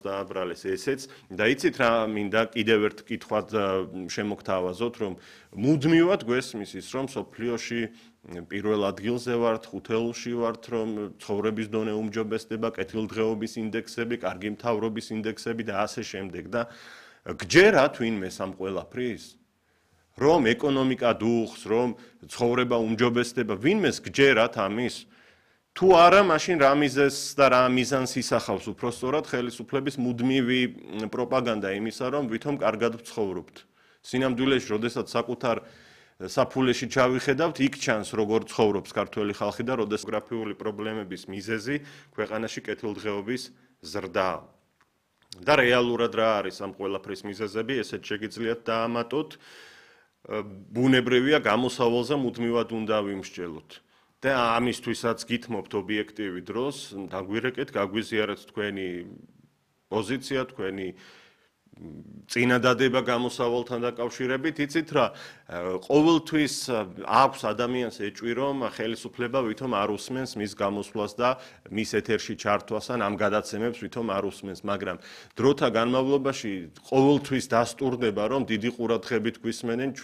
დააბრალეს ესეც და იცით რა მინდა კიდევ ერთ კითხვად შემოგთავაზოთ რომ მუდმივად გვესმის ის რომ სოფლიოში პირველ ადგილზე ვართ, ხუთეულში ვართ, რომ ცხოვრების დონე უმჯობესდება, კეთილდღეობის ინდექსები, კარგი მთავრობის ინდექსები და ასე შემდეგ და გჯერათ ვინმეს ამ ყველაფრის? რომ ეკონომიკა დუხს, რომ ცხოვრება უმჯობესდება, ვინმეს გჯერათ ამის? თუ არა, მაშინ რა მიზეზს და რა მიზანს ისახავს უпростоრად ხელისუფლების მუდმივი პროპაგანდა იმისა, რომ ვითომ კარგად ვცხოვრობთ. სინამდვილეში, როდესაც საკუთარ საფულეში ჩავიხედავთ, იქ ჩანს როგორ ცხოვრობს ქართველი ხალხი და როდესაც გრაფიული პრობლემების მიზეზი ქვეყანაში კეთილდღეობის ზრდა. და რეალურად რა არის ამ ყველაფრის მიზეზები, ესეც შეგიძლიათ დაამატოთ. ბუნებრივია გამოსავალზე მუდმივად უნდა ვიმსჯელოთ. და ამისთვისაც გითმობთ ობიექტივი დროს, დაგვირეკეთ, გაგვიზიარეთ თქვენი პოზიცია, თქვენი წინადადება გამოსავალთან დაკავშირებით, იცით რა, ყოველთვის აქვს ადამიანს ეჭვი, რომ ხელისუფლება ვითომ არ უსმენს მის გამოსვლას და მის ეთერში ჩართვას ან ამ გადაცემებს ვითომ არ უსმენს, მაგრამ დროთა განმავლობაში ყოველთვის დასტურდება, რომ დიდი ყურადღებით გვისმენენ